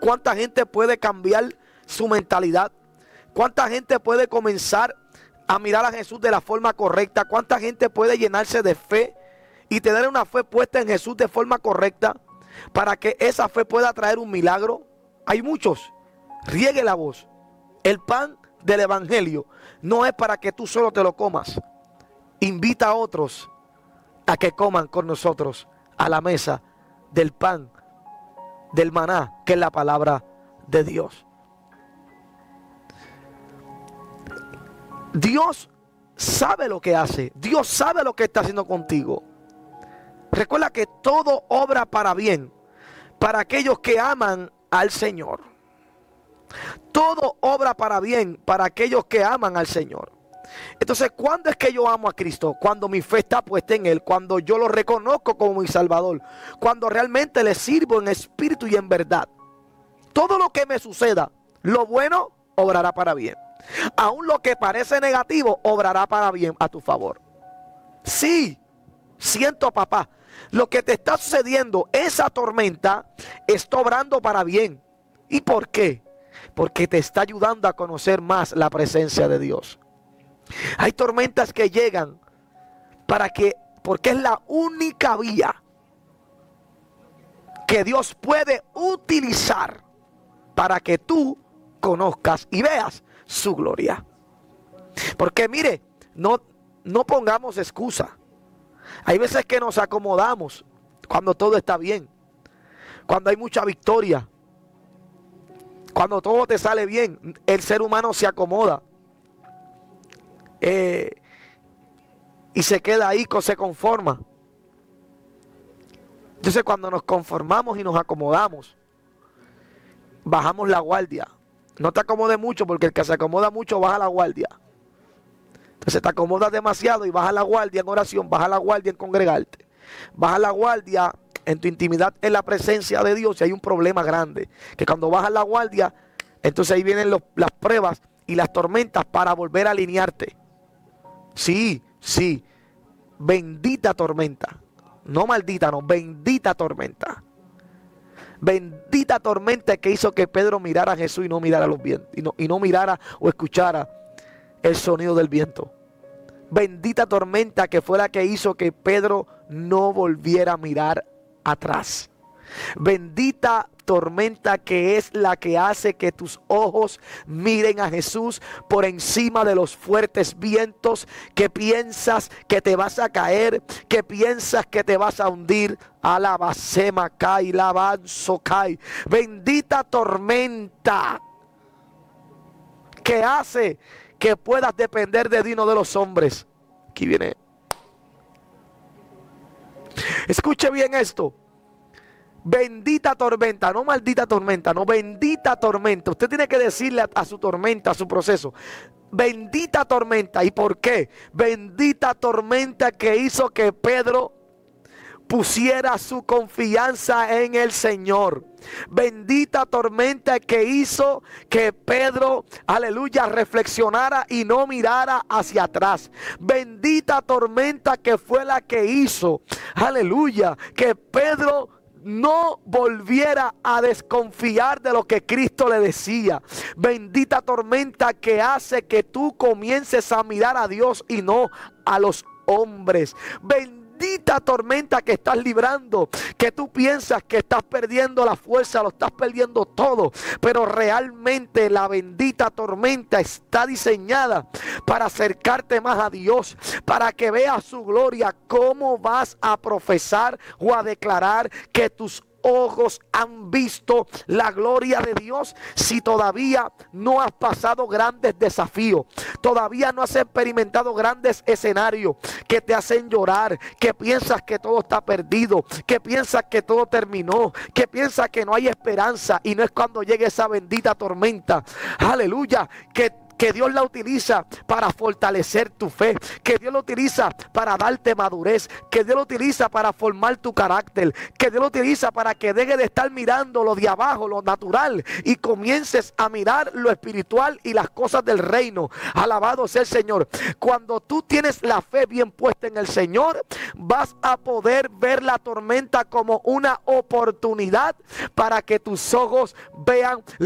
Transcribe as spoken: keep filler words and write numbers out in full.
¿Cuánta gente puede cambiar su mentalidad? ¿Cuánta gente puede comenzar a mirar a Jesús de la forma correcta? ¿Cuánta gente puede llenarse de fe y tener una fe puesta en Jesús de forma correcta para que esa fe pueda traer un milagro? Hay muchos. Riegue la voz. El pan del evangelio no es para que tú solo te lo comas. Invita a otros a que coman con nosotros a la mesa del pan, del maná, que es la palabra de Dios. Dios sabe lo que hace. Dios sabe lo que está haciendo contigo. Recuerda que todo obra para bien para aquellos que aman al Señor. Todo obra para bien para aquellos que aman al Señor. Entonces, ¿cuándo es que yo amo a Cristo? Cuando mi fe está puesta en Él, cuando yo lo reconozco como mi Salvador, cuando realmente le sirvo en espíritu y en verdad. Todo lo que me suceda, lo bueno, obrará para bien. Aún lo que parece negativo, obrará para bien a tu favor. Sí, siento, papá, lo que te está sucediendo, esa tormenta, está obrando para bien. ¿Y por qué? Porque te está ayudando a conocer más la presencia de Dios. Hay tormentas que llegan para que, porque es la única vía que Dios puede utilizar para que tú conozcas y veas su gloria. Porque mire, no, no pongamos excusa. Hay veces que nos acomodamos cuando todo está bien, cuando hay mucha victoria, cuando todo te sale bien. El ser humano se acomoda eh, y se queda ahí, se conforma. Entonces, cuando nos conformamos y nos acomodamos, bajamos la guardia. No te acomodes mucho, porque el que se acomoda mucho baja la guardia. Entonces te acomodas demasiado y baja la guardia en oración, baja la guardia en congregarte, baja la guardia en tu intimidad en la presencia de Dios. Y hay un problema grande, que cuando bajas la guardia, entonces ahí vienen los, las pruebas y las tormentas para volver a alinearte. Sí, sí, bendita tormenta, no maldita, no, bendita tormenta. Bendita tormenta que hizo que Pedro mirara a Jesús y no mirara los vientos, y no, y no mirara o escuchara el sonido del viento. Bendita tormenta que fue la que hizo que Pedro no volviera a mirar atrás. Bendita tormenta que es la que hace que tus ojos miren a Jesús por encima de los fuertes vientos, que piensas que te vas a caer, que piensas que te vas a hundir. Alabasema kai, lavanzo kai. Bendita tormenta que hace que puedas depender de Dios, no de los hombres. Aquí viene. Escuche bien esto. Bendita tormenta, no maldita tormenta, no, bendita tormenta. Usted tiene que decirle a, a su tormenta, a su proceso, bendita tormenta. ¿Y por qué? Bendita tormenta que hizo que Pedro pusiera su confianza en el Señor. Bendita tormenta que hizo que Pedro, aleluya, reflexionara y no mirara hacia atrás. Bendita tormenta que fue la que hizo, aleluya, que Pedro no volviera a desconfiar de lo que Cristo le decía. Bendita tormenta que hace que tú comiences a mirar a Dios y no a los hombres. Bendita tormenta que estás librando, que tú piensas que estás perdiendo la fuerza, lo estás perdiendo todo, pero realmente la bendita tormenta está diseñada para acercarte más a Dios, para que veas su gloria. ¿Cómo vas a profesar o a declarar que tus ojos han visto la gloria de Dios si todavía no has pasado grandes desafíos, todavía no has experimentado grandes escenarios que te hacen llorar, que piensas que todo está perdido, que piensas que todo terminó, que piensas que no hay esperanza? Y no es cuando llegue esa bendita tormenta, aleluya, que que Dios la utiliza para fortalecer tu fe, que Dios la utiliza para darte madurez, que Dios la utiliza para formar tu carácter, que Dios la utiliza para que deje de estar mirando lo de abajo, lo natural, y comiences a mirar lo espiritual y las cosas del reino. Alabado sea el Señor. Cuando tú tienes la fe bien puesta en el Señor, vas a poder ver la tormenta como una oportunidad para que tus ojos vean